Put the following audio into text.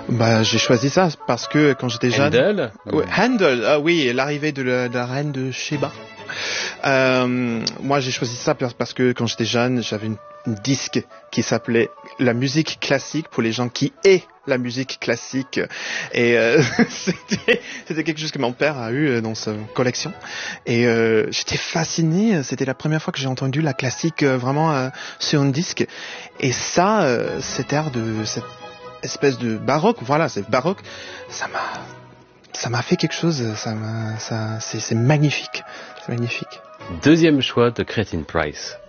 Bah, j'ai choisi ça parce que quand j'étais jeune... Handel? Ouais, Handel, oui, l'arrivée de la reine de Sheba. Moi, j'ai choisi ça parce que quand j'étais jeune, j'avais une disque qui s'appelait La musique classique pour les gens qui aiment la musique classique. Et c'était quelque chose que mon père a eu dans sa collection. Et j'étais fasciné. C'était la première fois que j'ai entendu la classique vraiment sur un disque. Et ça, cet air de cette espèce de baroque, voilà, c'est baroque, ça m'a fait quelque chose, c'est magnifique, c'est magnifique. Deuxième choix de Cretin Price.